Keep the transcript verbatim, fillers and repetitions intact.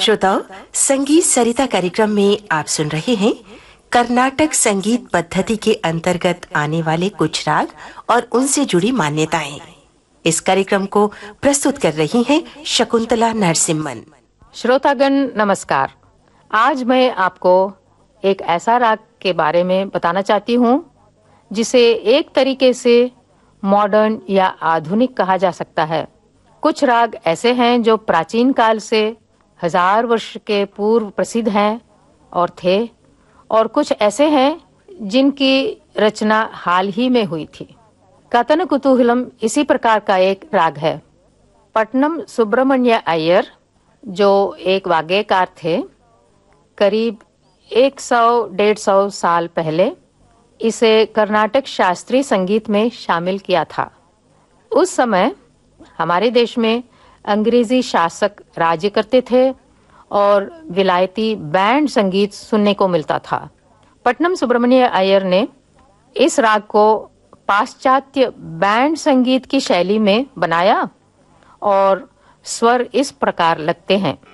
श्रोताओं, संगीत सरिता कार्यक्रम में आप सुन रहे हैं कर्नाटक संगीत पद्धति के अंतर्गत आने वाले कुछ राग और उनसे जुड़ी मान्यताएं। इस कार्यक्रम को प्रस्तुत कर रही हैं शकुंतला नरसिम्हन। श्रोतागण नमस्कार। आज मैं आपको एक ऐसा राग के बारे में बताना चाहती हूँ जिसे एक तरीके से मॉडर्न या आधुनिक कहा जा सकता है। कुछ राग ऐसे हैं जो प्राचीन काल से हजार वर्ष के पूर्व प्रसिद्ध हैं और थे, और कुछ ऐसे हैं जिनकी रचना हाल ही में हुई थी। कथन कुतूहलम इसी प्रकार का एक राग है। पट्टनम सुब्रमण्य अय्यर, जो एक वाग्यकार थे, करीब एक सौ डेढ़ सौ साल पहले इसे कर्नाटक शास्त्रीय संगीत में शामिल किया था। उस समय हमारे देश में अंग्रेजी शासक राज्य करते थे और विलायती बैंड संगीत सुनने को मिलता था। पट्टनम सुब्रमण्य अय्यर ने इस राग को पाश्चात्य बैंड संगीत की शैली में बनाया और स्वर इस प्रकार लगते हैं।